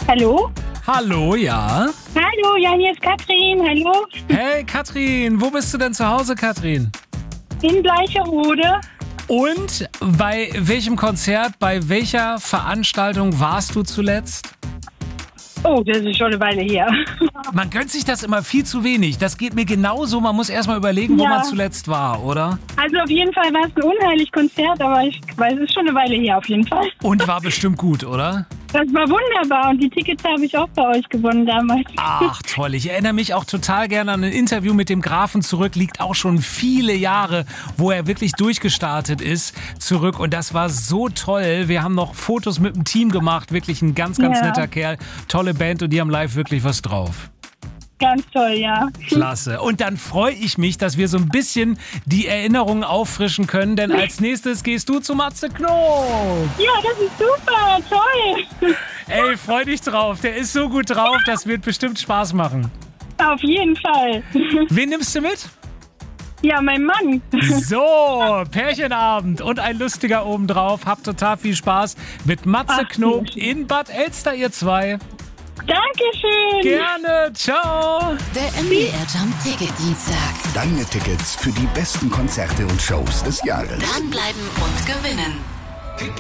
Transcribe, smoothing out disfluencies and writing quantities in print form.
Hallo? Hallo, ja? Hallo, ja, hier ist Katrin. Hallo? Hey, Katrin, wo bist du denn zu Hause, Katrin? In Bleicherode. Und bei welchem Konzert, bei welcher Veranstaltung warst du zuletzt? Oh, das ist schon eine Weile her. Man gönnt sich das immer viel zu wenig. Das geht mir genauso. Man muss erst mal überlegen, wo Ja. man zuletzt war, oder? Also auf jeden Fall war es ein unheimlich Konzert, aber ich weiß, es ist schon eine Weile her auf jeden Fall. Und war bestimmt gut, oder? Das war wunderbar und die Tickets habe ich auch bei euch gewonnen damals. Ach, toll. Ich erinnere mich auch total gerne an ein Interview mit dem Grafen zurück. Liegt auch schon viele Jahre, wo er wirklich durchgestartet ist, zurück. Und das war so toll. Wir haben noch Fotos mit dem Team gemacht. Wirklich ein ganz, ganz Ja. netter Kerl. Tolle Band und die haben live wirklich was drauf. Ganz toll, ja. Klasse. Und dann freue ich mich, dass wir so ein bisschen die Erinnerungen auffrischen können. Denn als nächstes gehst du zu Matze Knob. Ja, das ist super, toll. Ey, freu dich drauf. Der ist so gut drauf. Das wird bestimmt Spaß machen. Auf jeden Fall. Wen nimmst du mit? Ja, mein Mann. So, Pärchenabend und ein lustiger obendrauf. Habt total viel Spaß mit Matze Ach, Knob sehr schön. in Bad Elster, ihr zwei. Dankeschön. Gerne, ciao. Der MDR Jump Ticket Dienstag. Deine Tickets für die besten Konzerte und Shows des Jahres. Dranbleiben und gewinnen.